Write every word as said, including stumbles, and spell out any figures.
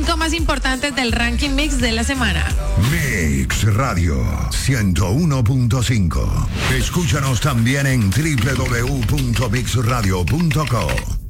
más importantes del ranking mix de la semana. Mix Radio ciento uno punto cinco. Escúchanos también en doble u doble u doble u punto mix radio punto co.